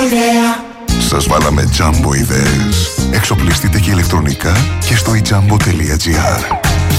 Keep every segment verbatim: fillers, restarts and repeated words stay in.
ιδέα. Σας βάλαμε Jumbo ιδέες. Εξοπλιστείτε και ηλεκτρονικά και στο i jumbo τελεία gr.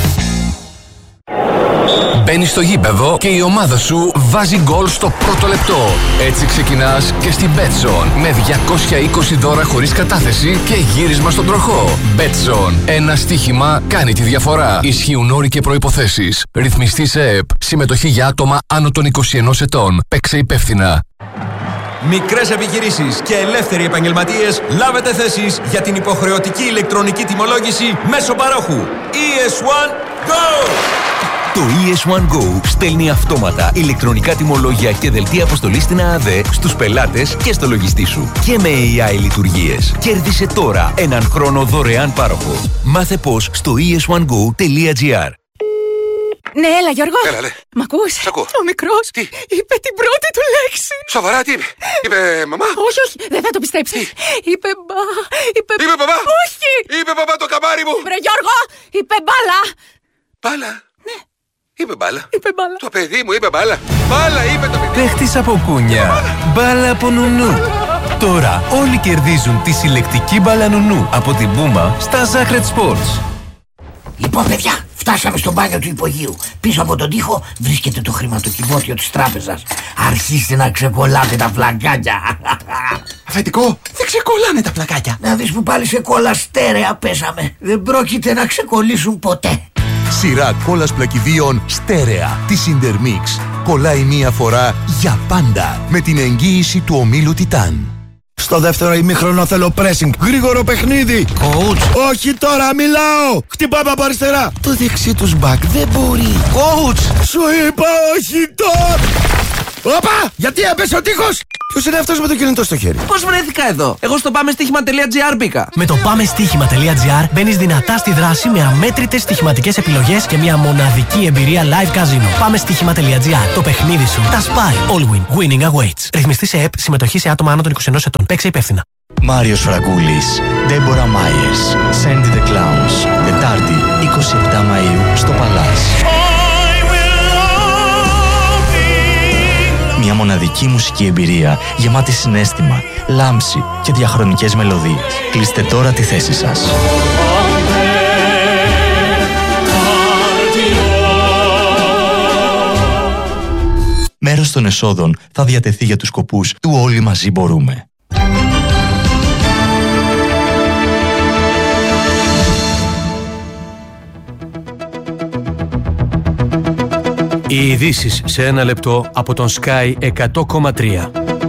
Μπαίνεις στο γήπεδο και η ομάδα σου βάζει γκολ στο πρώτο λεπτό. Έτσι ξεκινάς και στην BetZone με διακόσια είκοσι δώρα χωρίς κατάθεση και γύρισμα στον τροχό. BetZone. Ένα στοίχημα κάνει τη διαφορά. Ισχύουν όροι και προϋποθέσεις. Ρυθμιστή σε ΕΕΠ. Συμμετοχή για άτομα άνω των είκοσι ενός ετών. Παίξε υπεύθυνα. Μικρές επιχειρήσεις και ελεύθεροι επαγγελματίες, λάβετε θέσεις για την υποχρεωτική ηλεκτρονική τιμολόγηση μέσω παρόχου. ι ες ουάν Go! Το ι ες ουάν Go στέλνει αυτόματα ηλεκτρονικά τιμολόγια και δελτία αποστολής στην ΑΑΔΕ στους πελάτες και στο λογιστή σου. Και με έι άι λειτουργίες. Κέρδισε τώρα έναν χρόνο δωρεάν πάροχο. Μάθε πώς στο ι ες ουάν go τελεία gr. Ναι, έλα Γιώργο. Έλα, λέ. Μ' ακούς? Σ' ακούω. Ο μικρός Τι? είπε την πρώτη του λέξη. Σοβαρά, τι είπε? Είπε μαμά? Όχι, όχι, δεν θα το πιστέψεις. Είπε μπα... Είπε, είπε μπαμπά? Όχι. Είπε μπαμπά το καμάρι μου. Βρε Γιώργο, είπε μπάλα. Μπάλα? Ναι. Είπε μπάλα. Είπε μπάλα. Το παιδί μου είπε μπάλα. Μπάλα είπε το παιδί. Παίχτης από κούνια. Μπάλα από νουνού. Τώρα όλοι κερδίζουν τη συλλεκτική μπάλα νουνού από την Puma στα Sacred Sports. Λοιπόν, παιδιά, φτάσαμε στο μπάνιο του υπογείου. Πίσω από τον τοίχο βρίσκεται το χρηματοκιβώτιο της τράπεζας. Αρχίστε να ξεκολλάτε τα πλακάκια. Αφεντικό, δεν ξεκολλάνε τα πλακάκια. Να δεις που πάλι σε κόλλα στέρεα πέσαμε. Δεν πρόκειται να ξεκολλήσουν ποτέ. Σειρά κόλλας πλακιδίων στέρεα της Intermix. Κολλάει μία φορά για πάντα με την εγγύηση του ομίλου Τιτάν. Στο δεύτερο ημίχρονο θέλω pressing. Γρήγορο παιχνίδι. Coach. Όχι τώρα, μιλάω. Χτυπάμε από αριστερά. Το δεξί τους μπακ δεν μπορεί. Coach. Σου είπα όχι τώρα. Όπα, γιατί έπεσε ο τείχος. Ποιος είναι αυτός με το κινητό στο χέρι? Πώς βρέθηκα εδώ? Εγώ στο πάμε στοίχημα τελεία gr μπήκα. Με το πάμε στοίχημα τελεία gr μπαίνεις δυνατά στη δράση με αμέτρητες στοιχηματικές επιλογές και μια μοναδική εμπειρία live casino. Πάμε στοίχημα τελεία gr. Το παιχνίδι σου τα σπάει. All win. Winning awaits. Ρυθμιστή σε ΕΕΠ. Συμμετοχή σε άτομα άνω των είκοσι ενός ετών. Παίξε υπεύθυνα. Μάριος Φραγκούλης, Ντέμπορα Μάιερς, Sandy the Clowns. Τετάρτη, εικοστή εβδόμη Μαΐου στο Παλάς. Μια μοναδική μουσική εμπειρία γεμάτη συναίσθημα, λάμψη και διαχρονικές μελωδίες. Κλείστε τώρα τη θέση σας. Μέρος των εσόδων θα διατεθεί για τους σκοπούς του «Όλοι μαζί μπορούμε». Οι ειδήσεις σε ένα λεπτό από τον Sky εκατό κόμμα τρία.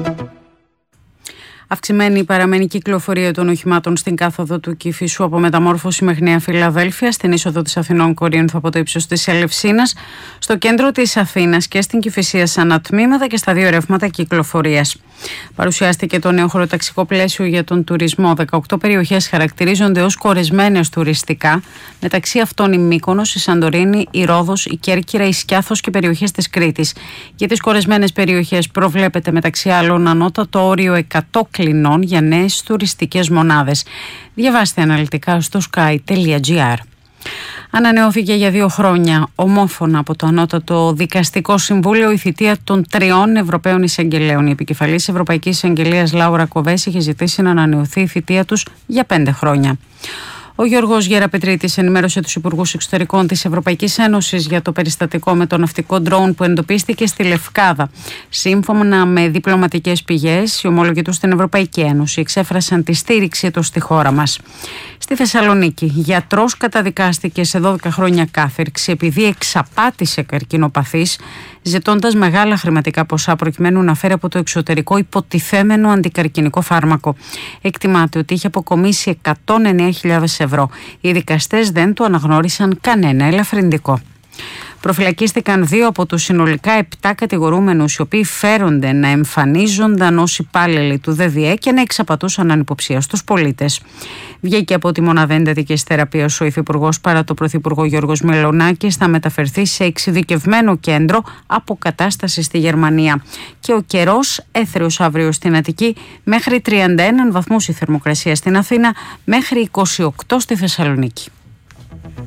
Αυξημένη παραμένει κυκλοφορία των οχημάτων στην κάθοδο του Κηφισού από Μεταμόρφωση μέχρι Νέα Φιλαδέλφια, στην είσοδο της Αθηνών Κορίνθου από το ύψος της Ελευσίνας, στο κέντρο της Αθήνας και στην Κηφισία σαν ανατμήματα και στα δύο ρεύματα κυκλοφορίας. Παρουσιάστηκε το νέο χωροταξικό πλαίσιο για τον τουρισμό. δεκαοκτώ περιοχές χαρακτηρίζονται ως κορεσμένες τουριστικά, μεταξύ αυτών η Μύκονος, η Σαντορίνη, η Ρόδος, η Κέρκυρα, η Σκιάθος και περιοχές της Κρήτης. Για τις κορεσμένες περιοχές προβλέπεται μεταξύ άλλων ανώτατο όριο εκατό κλινών για νέες τουριστικές μονάδες. Διαβάστε αναλυτικά στο sky τελεία gr. Ανανεώθηκε για δύο χρόνια ομόφωνα από το Ανώτατο Δικαστικό Συμβούλιο η θητεία των τριών Ευρωπαίων Εισαγγελέων. Η επικεφαλής Ευρωπαϊκής Εισαγγελίας Λάουρα Κοβές είχε ζητήσει να ανανεωθεί η θητεία τους για πέντε χρόνια. Ο Γιώργος Γεραπετρίτης ενημέρωσε τους Υπουργούς Εξωτερικών της Ευρωπαϊκής Ένωσης για το περιστατικό με το ναυτικό ντρόουν που εντοπίστηκε στη Λευκάδα. Σύμφωνα με διπλωματικές πηγές, οι ομόλογοι τους στην Ευρωπαϊκή Ένωση εξέφρασαν τη στήριξή τους στη χώρα μας. Στη Θεσσαλονίκη, γιατρός καταδικάστηκε σε δώδεκα χρόνια κάθερξη επειδή εξαπάτησε καρκινοπαθής, ζητώντας μεγάλα χρηματικά ποσά προκειμένου να φέρει από το εξωτερικό υποτιθέμενο αντικαρκινικό φάρμακο. Εκτιμάται ότι είχε αποκομίσει εκατόν εννέα χιλιάδες ευρώ. Οι δικαστές δεν του αναγνώρισαν κανένα ελαφρυντικό. Προφυλακίστηκαν δύο από τους συνολικά επτά κατηγορούμενους, οι οποίοι φέρονται να εμφανίζονταν ως υπάλληλοι του ΔΔΕ και να εξαπατούσαν ανυποψία στους πολίτες. Βγήκε από τη μονάδα εντατικής θεραπείας ο Υφυπουργός παρά το Πρωθυπουργό Γιώργος Μελονάκης θα μεταφερθεί σε εξειδικευμένο κέντρο αποκατάστασης στη Γερμανία. Και ο καιρός έθριος αύριο στην Αττική, μέχρι τριάντα ένα βαθμούς η θερμοκρασία στην Αθήνα, μέχρι είκοσι οκτώ στη Θεσσαλονίκη.